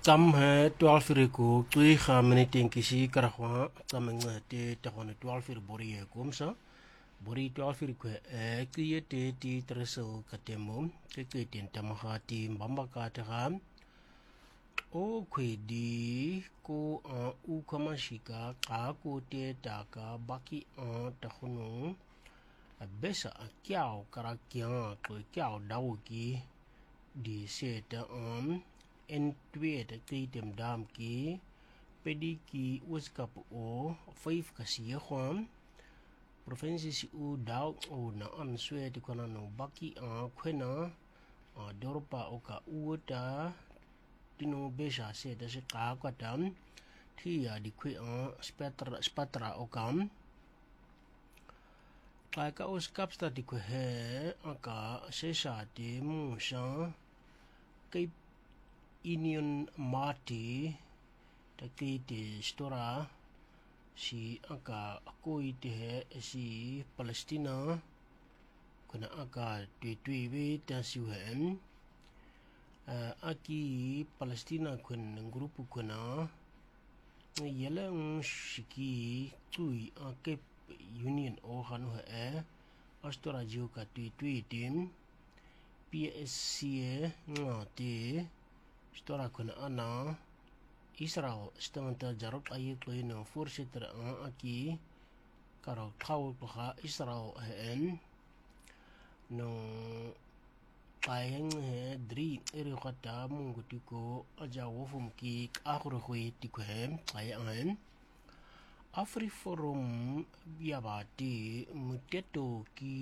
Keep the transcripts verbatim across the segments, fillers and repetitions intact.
Tam he twelve firi ku tui ha miniting kisi karahwa tam ngate te hone twelve firi bori e kumsa bori twelve firi ku e kiye te ti treso katemo ke ke tin tamaha ti mbamba ka te ham o kwe di ko a u kamashika ka ko te taka baki a tahono a besa a kiao karakia ko kiao dawki di seta am en tweet ki dem dam ki pedi ki uskap o five kasiya kham provinsi si u daw o na an swe ti kona no baki a khwena a dorpa o ka uta tino besha se da se ka ka tam thi ya di khwe a spatra spatra o kam ka ka uskap sta di khwe he aka se sha ti mu sha kai Union Mati taki te stora si aka koi te si Palestina kuna aka tui tui we ta si hen uh, aki Palestina kun grupu kuna yela shiki tui ake Union o hanu he astora jiu ka tui tui tim P S C ngati stora kuna ana Israel stanta jarot ayet lo no voorzitter aki karo kau paha Israel hen no kayang he dri eri khata mungu tiko aja wofum ki akhro khoi tiko hem kayang hen Afri Forum biabati muteto ki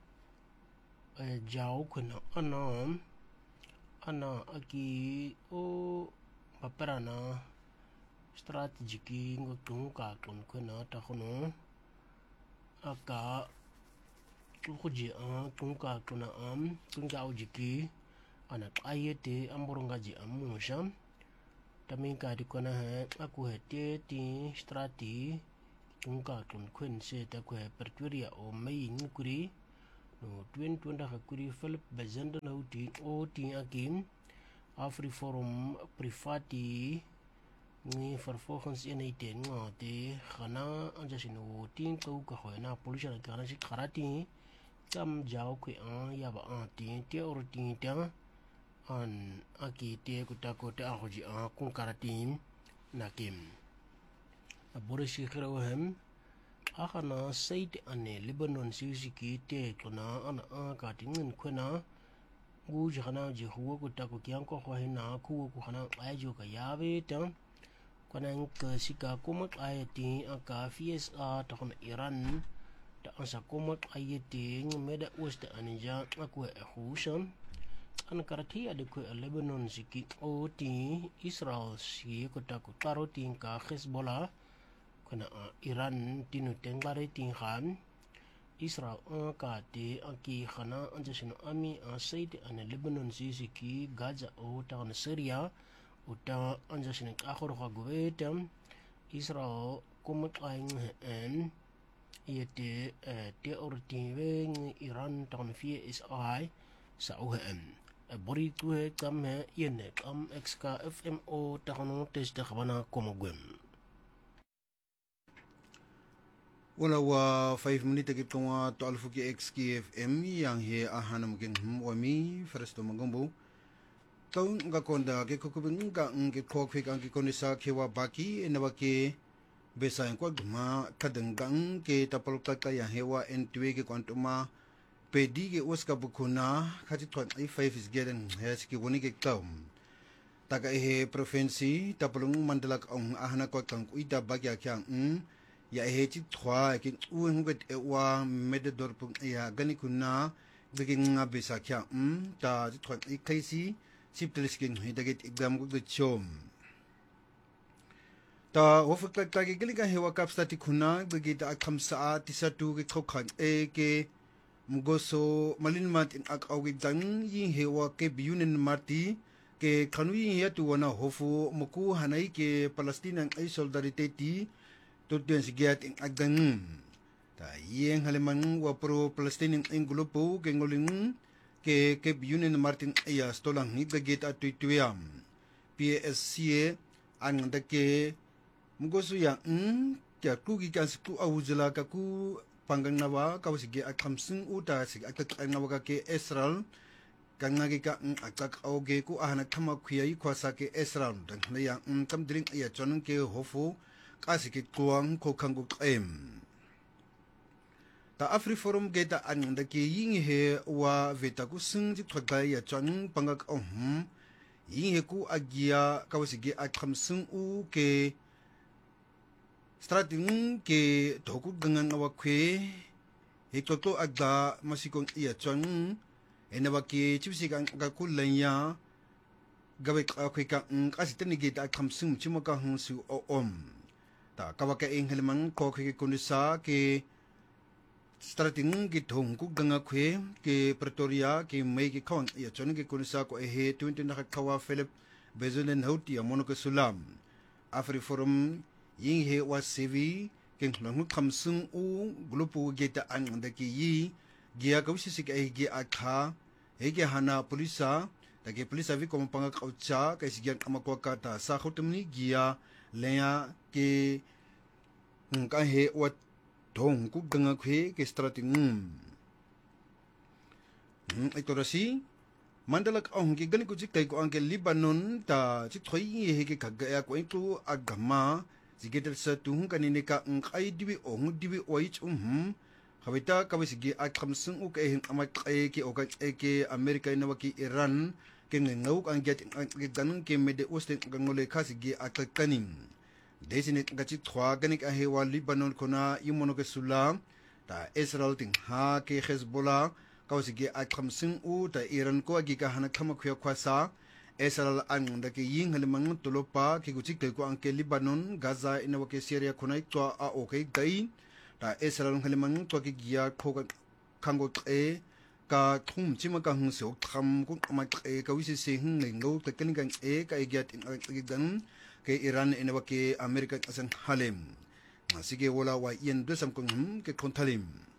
jauh kuna ana ana aki o paparana strategi ngotung ka kun kuna ta khono aka tuji a tungka kuna am tungka ujiki ana ayete amburunga ji amusam taminka di kuna he aku hete ti strati tungka kun kun se ta ku perturia o mai ngukuri no twenty twenty hakuri Philip Bazenda no ti o ti akim Afri Forum privati ni vervolgens eenheid ngate khana anja sino tin ko ka khona police na kana si kharati kam jaw ku an ya ba an tin te or tin ta an aki te ku ta ko ta hoji a kun karatin nakim abore si khiro hem akhana said ane Lebanon sisiki te kuna ana ka tin khona gu jana ji huwa ku ta ku kyang ko hina ku ku khana ai jo ka yawe ta kanang ka sika kumak ayati aka F S A ta kon Iran ta asa kumak ayati meda west anja aku husan an karati ade ku Lebanon siki oti Israel si ku ta ku taroti ka Hezbollah kana Iran tinu tenglare tin khan Israel ka te aki khana anja sino ami asaid an Lebanon siki Gaza o ta kon Syria uta anja sinek akhor kha goetam Israel kumak aing en yete te orti weng Iran tan F S I sa ohem bori tu he kam he yene kam X K F M O takano tes de khabana komogwem wala wa five minute ke tonga to alfu ki X K F M yang he ahanam gen wami fresto magombo tong nga konda ke kokubing nga nge kokfik ang konisa kewa baki enawa ke besa en kwa guma kadenggang ke tapalukta kaya hewa entwe ke kwantuma pedi ke uska bukuna khati thon ai five is geden hes ki woni ke taum taka he provinsi tapalung mandalak ong ahna ko kang uida bagya kyang um ya he ti thwa ke ueng get ewa mededor pung ya gani kuna begin nga besa kyang um ta ti thon ai kaisi siptelisking hidaget exam ko de chom ta ofak ta ke giliga hewa kapsta ti khuna begit akham sa tisatu ke khokhan e ke mugoso malinmat in ak awgi dang yi hewa ke biunen marti ke khanui ya tu wana hofu muku hanai ke Palestina ai solidarity to den sigat in agdang ta yeng haleman wa pro Palestinian in grupo ke ngoling ke ke Union Martin ya stolang ni gagit at tuituyam P S C ang dake mugosu yang mm kya kugi kan siku awuzela kaku panggang nawa kawsige akamsing uta sig akak nawa ke Israel kanagi ka akak auge ku ahana kama khuyai khwasa ke Israel dang na yang kam dring ya chonung ke hofu kasike tuang ko kangu em ta Afri Forum ge ta an dake ying he wa veta ku sing ji thotga ya chonung pangak om ying he ku agia kawsige akamsing u ke strating ke toku dengan awakwe hektoto agda masikong iya chong enawaki chipsikan kakulanya gawek akwe ka kasitani ge ta khamsum chimaka hunsu om ta kawaka enghelman ko ke kunisa ke strating ke thongku ganga khwe ke Pretoria ke mai ke khawang iya chong ke kunisa ko he twenty na khawa Philip Bezonen hauti amono ke sulam Afri Forum ying he was sevi ken long khamsung u glupu geta an ndaki yi gia kausi sik ai gi akha he ge hana polisa ta ge polisa vi kom panga kaucha kai sigian amakwa kata sa khotumni gia leya ke ngka he wat dong ku ganga khwe ke strating mm itorasi mandalak ong ge gani ku jik tai ko angke Lebanon ta jik thoi he ge khagga ya ko itu agama Sigitel sa tuhung kanini ka ang ay diwi ong diwi oich umhum kawita kawasigi at kamsung u kaya amat kaya ki o kaya ki Amerika inawaki Iran kaya ngawuk ang gyat ang ganun kaya mede ustin ang ngulay kasigi at kanin desinit nga chitwa ganik ahewa Lebanon kuna yung mono kesula ta Israel ting ha kaya Hezbollah kawasigi at kamsung u ta Iran ko agi kahanak kamakuya kwasa Israel ang daki ying halimang tulopa kikuchik ko ang ke Lebanon Gaza inawake Syria kunay twa a okay dai ta Israel halimang twa kigiya ko kango e ka thum chima ka hung so tham ku ma e ka wisi se hung ngo ta kan kan e ka igyat in gan ke Iran inawake America asan halim masige wala wa yen dosam kung ke kontalim